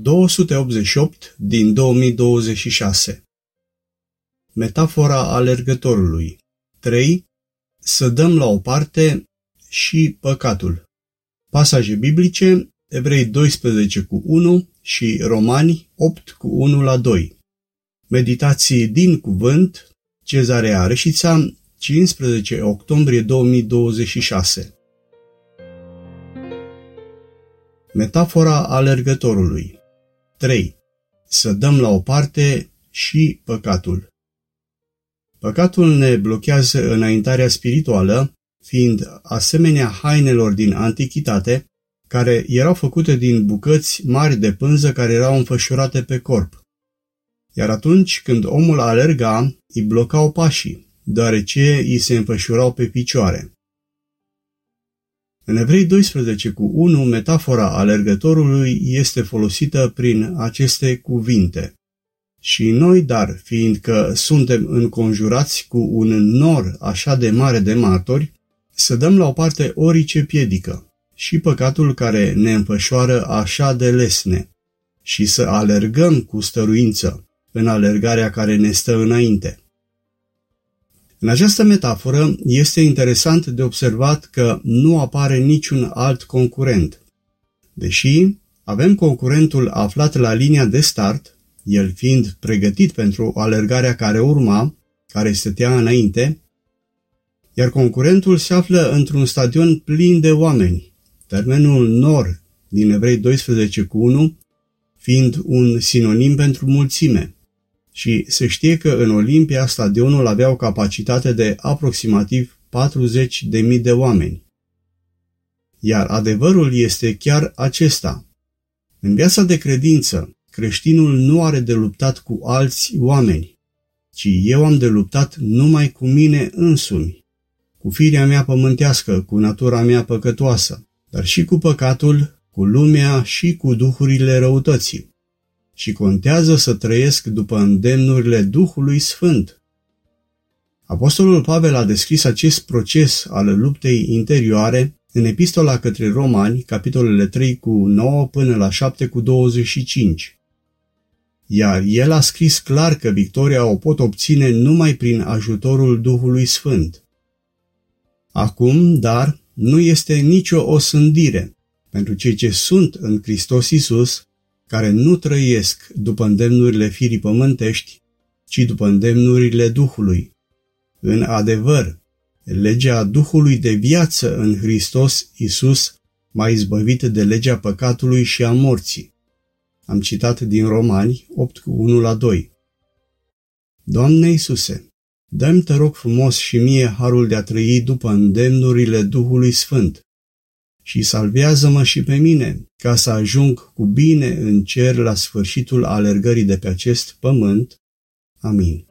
288 din 2026. Metafora alergătorului. 3. Să dăm la o parte și păcatul. Pasaje biblice: Evrei 12:1 și Romani 8:1-2. Meditații din cuvânt: Cezarea Reșița, 15 octombrie 2026. Metafora alergătorului. 3. Să dăm la o parte și păcatul. Păcatul ne blochează înaintarea spirituală, fiind asemenea hainelor din antichitate, care erau făcute din bucăți mari de pânză care erau înfășurate pe corp. Iar atunci când omul alerga, îi blocau pașii, deoarece îi se înfășurau pe picioare. În Evrei 12:1, metafora alergătorului este folosită prin aceste cuvinte. Și noi, dar, fiindcă suntem înconjurați cu un nor așa de mare de martori, să dăm la o parte orice piedică și păcatul care ne înfășoară așa de lesne și să alergăm cu stăruință în alergarea care ne stă înainte. În această metaforă este interesant de observat că nu apare niciun alt concurent. Deși avem concurentul aflat la linia de start, el fiind pregătit pentru alergarea care urma, care stătea înainte, iar concurentul se află într-un stadion plin de oameni, termenul nor din Evrei 12:1 fiind un sinonim pentru mulțime. Și se știe că în Olimpia stadionul avea o capacitate de aproximativ 40.000 de oameni. Iar adevărul este chiar acesta. În viața de credință, creștinul nu are de luptat cu alți oameni, ci eu am de luptat numai cu mine însumi, cu firea mea pământească, cu natura mea păcătoasă, dar și cu păcatul, cu lumea și cu duhurile răutății. Și contează să trăiesc după îndemnurile Duhului Sfânt. Apostolul Pavel a descris acest proces al luptei interioare în Epistola către Romani, capitolele 3:9 până la 7:25. Iar el a scris clar că victoria o pot obține numai prin ajutorul Duhului Sfânt. Acum, dar, nu este nicio osândire pentru cei ce sunt în Hristos Iisus, care nu trăiesc după îndemnurile firii pământești, ci după îndemnurile Duhului. În adevăr, legea Duhului de viață în Hristos Iisus m-a izbăvit de legea păcatului și a morții. Am citat din Romani 8:1-2. Doamne Iisuse, dă-mi, te rog frumos, și mie harul de a trăi după îndemnurile Duhului Sfânt și salvează-mă și pe mine, ca să ajung cu bine în cer la sfârșitul alergării de pe acest pământ. Amin.